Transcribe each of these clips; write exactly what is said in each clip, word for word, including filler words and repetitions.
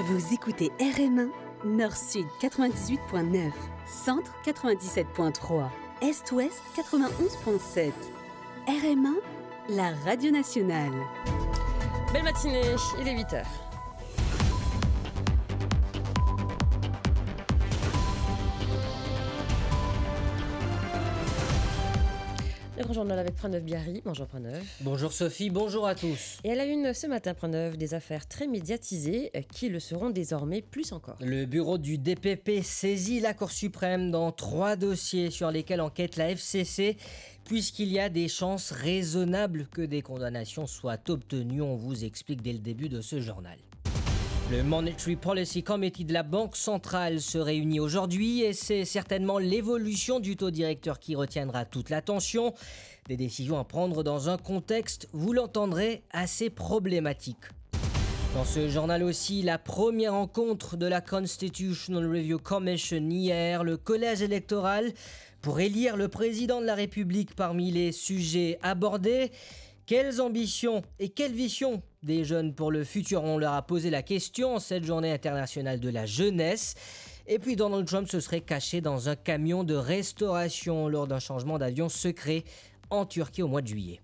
Vous écoutez R M un, Nord-Sud quatre-vingt-dix-huit point neuf, Centre quatre-vingt-dix-sept point trois, Est-Ouest quatre-vingt-onze point sept. R M un, la radio nationale. Belle matinée, il est huit heures. Le grand journal avec Preneuve Biarri. Bonjour Preneuve. Bonjour Sophie, bonjour à tous. Et à la une ce matin, Preneuve, des affaires très médiatisées qui le seront désormais plus encore. Le bureau du D P P saisit la Cour suprême dans trois dossiers sur lesquels enquête la F C C, puisqu'il y a des chances raisonnables que des condamnations soient obtenues. On vous explique dès le début de ce journal. Le Monetary Policy Committee de la Banque centrale se réunit aujourd'hui et c'est certainement l'évolution du taux directeur qui retiendra toute l'attention. Des décisions à prendre dans un contexte, vous l'entendrez, assez problématique. Dans ce journal aussi, la première rencontre de la Constitutional Review Commission hier, le collège électoral pour élire le président de la République parmi les sujets abordés. Quelles ambitions et quelle vision des jeunes pour le futur? On leur a posé la question en cette journée internationale de la jeunesse. Et puis Donald Trump se serait caché dans un camion de restauration lors d'un changement d'avion secret en Turquie au mois de juillet.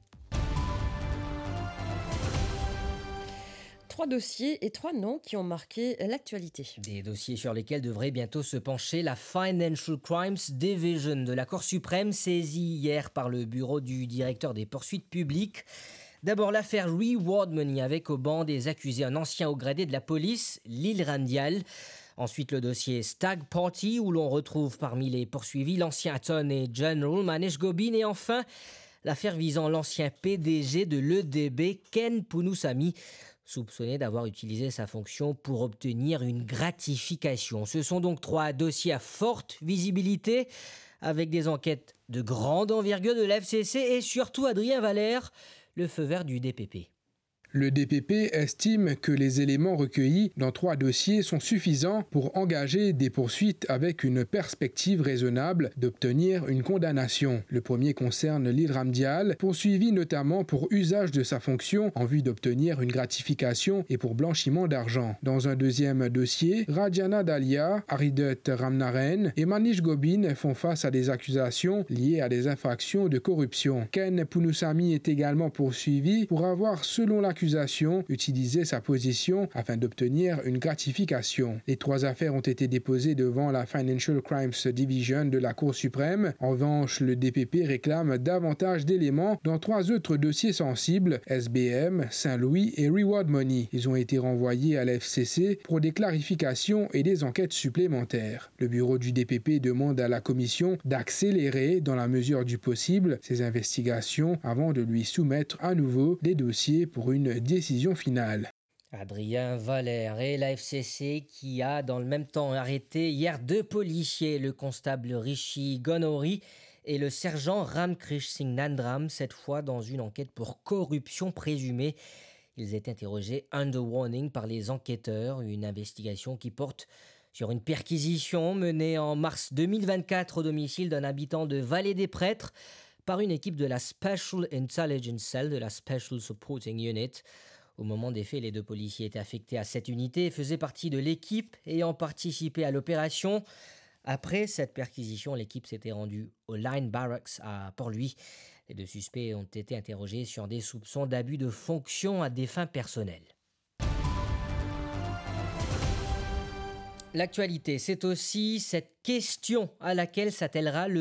Trois dossiers et trois noms qui ont marqué l'actualité. Des dossiers sur lesquels devrait bientôt se pencher la Financial Crimes Division de la Cour suprême, saisie hier par le bureau du directeur des poursuites publiques. D'abord l'affaire Reward Money avec au banc des accusés un ancien haut gradé de la police, Lil Randial. Ensuite le dossier Stag Party où l'on retrouve parmi les poursuivis l'ancien Attorney General Manish Gobin et enfin l'affaire visant l'ancien P D G de l'E D B Ken Punusamy, soupçonné d'avoir utilisé sa fonction pour obtenir une gratification. Ce sont donc trois dossiers à forte visibilité, avec des enquêtes de grande envergure de la F C C et surtout Adrien Valère, le feu vert du D P P. Le D P P estime que les éléments recueillis dans trois dossiers sont suffisants pour engager des poursuites avec une perspective raisonnable d'obtenir une condamnation. Le premier concerne Lil Randial, poursuivi notamment pour usage de sa fonction en vue d'obtenir une gratification et pour blanchiment d'argent. Dans un deuxième dossier, Rajana Dalia, Aridet Ramnaren et Manish Gobin font face à des accusations liées à des infractions de corruption. Ken Punusamy est également poursuivi pour avoir, selon l'accusation, utilisé sa position afin d'obtenir une gratification. Les trois affaires ont été déposées devant la Financial Crimes Division de la Cour suprême. En revanche, le D P P réclame davantage d'éléments dans trois autres dossiers sensibles, S B M, Saint-Louis et Reward Money. Ils ont été renvoyés à la F C C pour des clarifications et des enquêtes supplémentaires. Le bureau du D P P demande à la commission d'accélérer, dans la mesure du possible, ces investigations avant de lui soumettre à nouveau des dossiers pour une décision finale. Adrien Valère et la F C C qui a dans le même temps arrêté hier deux policiers, le constable Rishi Gonori et le sergent Ramkrish Singh Nandram, cette fois dans une enquête pour corruption présumée. Ils étaient interrogés under warning par les enquêteurs, une investigation qui porte sur une perquisition menée en mars deux mille vingt-quatre au domicile d'un habitant de Vallée des Prêtres par une équipe de la Special Intelligence Cell de la Special Supporting Unit. Au moment des faits, les deux policiers étaient affectés à cette unité et faisaient partie de l'équipe ayant participé à l'opération. Après cette perquisition, l'équipe s'était rendue au Line Barracks à Port-Louis. Les deux suspects ont été interrogés sur des soupçons d'abus de fonction à des fins personnelles. L'actualité, c'est aussi cette question à laquelle s'attellera le